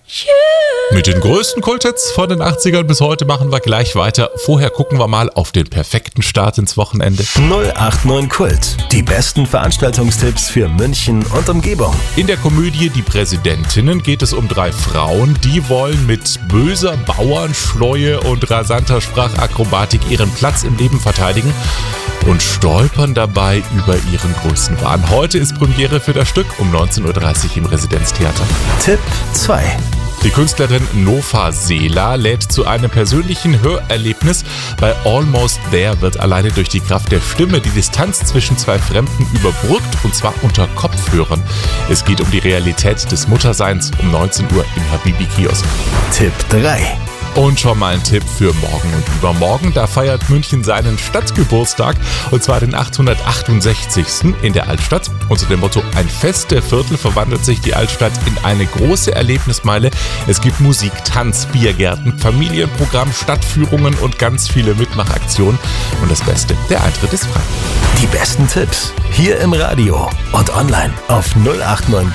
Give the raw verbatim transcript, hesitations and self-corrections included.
Mit den größten Kulthits von den achtzigern bis heute machen wir gleich weiter. Vorher gucken wir mal auf den perfekten Start ins Wochenende. null acht neun Kult. Die besten Veranstaltungstipps für München und Umgebung. In der Komödie Die Präsidentinnen geht es um drei Frauen, die wollen mit böser Bauernschleue und rasanter Sprachakrobatik ihren Platz im Leben verteidigen und stolpern dabei über ihren größten Wahn. Heute ist Premiere für das Stück um neunzehn Uhr dreißig im Residenztheater. Tipp zwei. Die Künstlerin Nova Sela lädt zu einem persönlichen Hörerlebnis. Bei Almost There wird alleine durch die Kraft der Stimme die Distanz zwischen zwei Fremden überbrückt, und zwar unter Kopfhörern. Es geht um die Realität des Mutterseins um neunzehn Uhr im Habibi-Kiosk. Tipp drei. Und schon mal ein Tipp für morgen und übermorgen. Da feiert München seinen Stadtgeburtstag, und zwar den achthundertachtundsechzigsten in der Altstadt. Unter dem Motto Ein Fest der Viertel verwandelt sich die Altstadt in eine große Erlebnismeile. Es gibt Musik, Tanz, Biergärten, Familienprogramm, Stadtführungen und ganz viele Mitmachaktionen. Und das Beste, der Eintritt ist frei. Die besten Tipps hier im Radio und online auf null acht neun